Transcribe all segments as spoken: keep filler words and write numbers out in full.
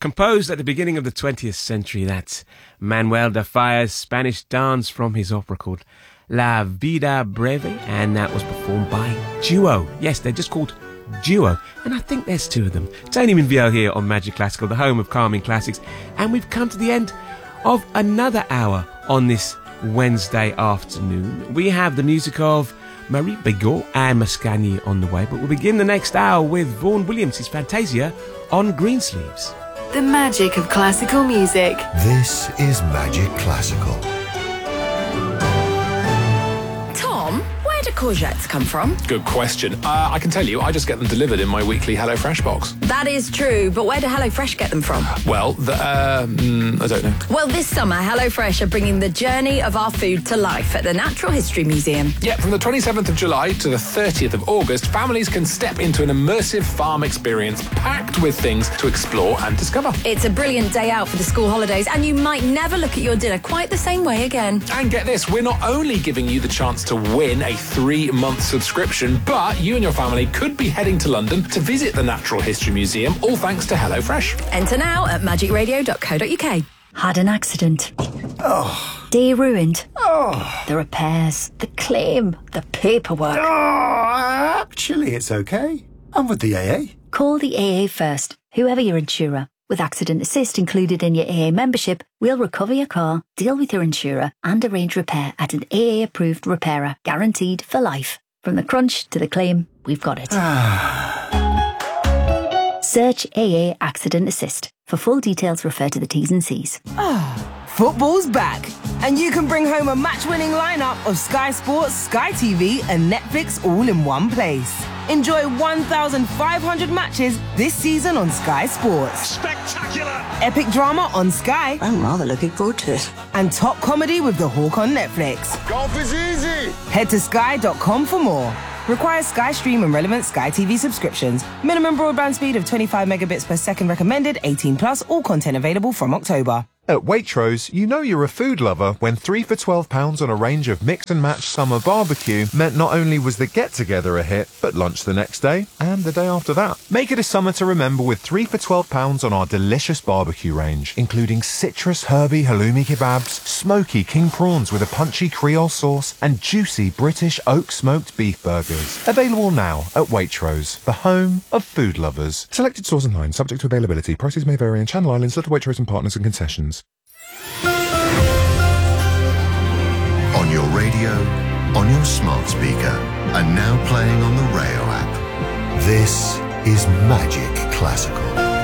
Composed at the beginning of the twentieth century, that's Manuel de Falla's Spanish dance from his opera called La Vida Breve, and that was performed by Duo. Yes, they're just called Duo, and I think there's two of them. Tony Minville here on Magic Classical, the home of calming classics, and we've come to the end of another hour on this Wednesday afternoon. We have the music of Marie Bigot and Mascagni on the way, but we'll begin the next hour with Vaughan Williams' Fantasia on Greensleeves. The magic of classical music. This is Magic Classical. Tom, where do courgettes come from? Good question. Uh, I can tell you, I just get them delivered in my weekly HelloFresh box. That is true, but where do HelloFresh get them from? Well, the, uh, mm, I don't know. Well, this summer, HelloFresh are bringing the journey of our food to life at the Natural History Museum. Yeah, from the twenty-seventh of July to the thirtieth of August, families can step into an immersive farm experience packed with things to explore and discover. It's a brilliant day out for the school holidays, and you might never look at your dinner quite the same way again. And get this, we're not only giving you the chance to win a three-month subscription, but you and your family could be heading to London to visit the Natural History Museum, all thanks to HelloFresh. Enter now at magic radio dot co dot uk. Had an accident. Oh. Day ruined. Oh. The repairs, the claim, the paperwork. Oh, actually, it's okay. I'm with the A A. Call the A A first, whoever your insurer. With Accident Assist included in your A A membership, we'll recover your car, deal with your insurer, and arrange repair at an A A-approved repairer, guaranteed for life. From the crunch to the claim, we've got it. Search A A Accident Assist. For full details, refer to the T's and C's. Football's back, and you can bring home a match-winning lineup of Sky Sports, Sky T V, and Netflix all in one place. Enjoy one thousand five hundred matches this season on Sky Sports. Spectacular! Epic drama on Sky. I'm rather looking forward to it. And top comedy with The Hawk on Netflix. Golf is easy! Head to sky dot com for more. Requires Sky Stream and relevant Sky T V subscriptions. Minimum broadband speed of twenty-five megabits per second recommended, eighteen plus, all content available from October. At Waitrose, you know you're a food lover when three for twelve pounds on a range of mix and match summer barbecue meant not only was the get-together a hit, but lunch the next day and the day after that. Make it a summer to remember with three for twelve pounds on our delicious barbecue range, including citrus herby halloumi kebabs, smoky king prawns with a punchy Creole sauce, and juicy British oak smoked beef burgers. Available now at Waitrose, the home of food lovers. Selected stores and lines, subject to availability. Prices may vary in Channel Islands, Little Waitrose and Partners and concessions. On your radio, on your smart speaker, and now playing on the Rayo app. This is Magic Classical.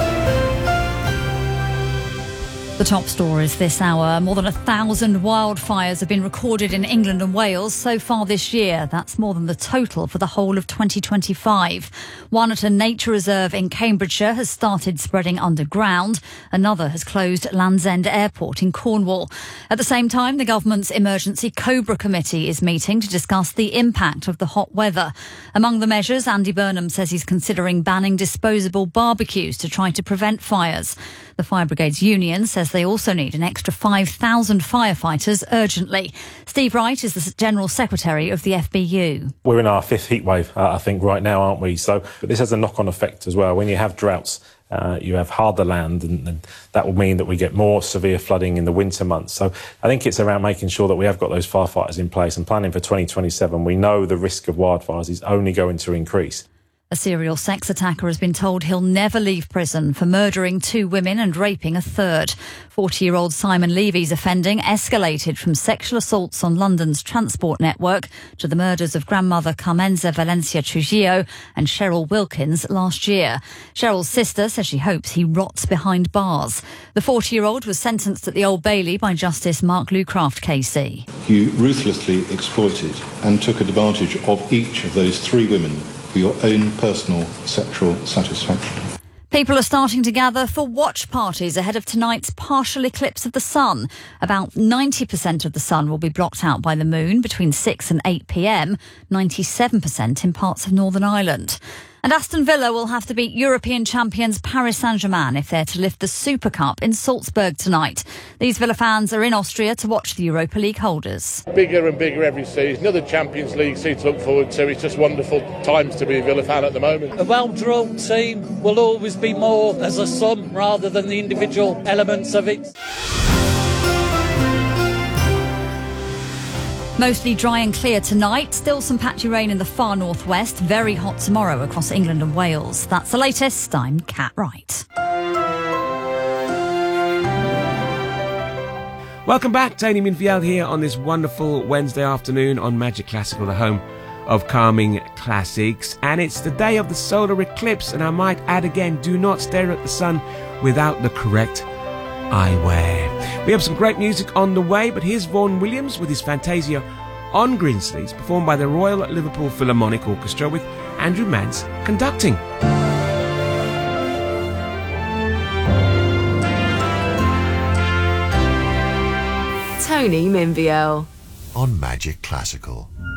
The top stories this hour. More than a thousand wildfires have been recorded in England and Wales so far this year. That's more than the total for the whole of twenty twenty-five. One at a nature reserve in Cambridgeshire has started spreading underground. Another has closed Land's End Airport in Cornwall. At the same time, the government's Emergency Cobra Committee is meeting to discuss the impact of the hot weather. Among the measures, Andy Burnham says he's considering banning disposable barbecues to try to prevent fires. The Fire Brigades Union says they also need an extra five thousand firefighters urgently. Steve Wright is the General Secretary of the F B U. We're in our fifth heat wave, uh, I think, right now, aren't we? So, but this has a knock-on effect as well. When you have droughts, uh, you have harder land, and, and that will mean that we get more severe flooding in the winter months. So I think it's around making sure that we have got those firefighters in place and planning for twenty twenty-seven. We know the risk of wildfires is only going to increase. A serial sex attacker has been told he'll never leave prison for murdering two women and raping a third. forty-year-old Simon Levy's offending escalated from sexual assaults on London's transport network to the murders of grandmother Carmenza Valencia Trujillo and Cheryl Wilkins last year. Cheryl's sister says she hopes he rots behind bars. The forty-year-old was sentenced at the Old Bailey by Justice Mark Lucraft K C. You ruthlessly exploited and took advantage of each of those three women for your own personal sexual satisfaction. People are starting to gather for watch parties ahead of tonight's partial eclipse of the sun. About ninety percent of the sun will be blocked out by the moon between six and eight p m, ninety-seven percent in parts of Northern Ireland. And Aston Villa will have to beat European champions Paris Saint-Germain if they're to lift the Super Cup in Salzburg tonight. These Villa fans are in Austria to watch the Europa League holders. Bigger and bigger every season. Another Champions League season to look forward to. It's just wonderful times to be a Villa fan at the moment. A well-drilled team will always be more as a sum rather than the individual elements of it. Mostly dry and clear tonight. Still some patchy rain in the far northwest. Very hot tomorrow across England and Wales. That's the latest. I'm Kat Wright. Welcome back. Tony Minfield here on this wonderful Wednesday afternoon on Magic Classical, the home of calming classics. And it's the day of the solar eclipse. And I might add again, do not stare at the sun without the correct eyewear. We have some great music on the way, but here's Vaughan Williams with his Fantasia on Greensleeves, performed by the Royal Liverpool Philharmonic Orchestra with Andrew Mance conducting. Tony Minfield on Magic Classical.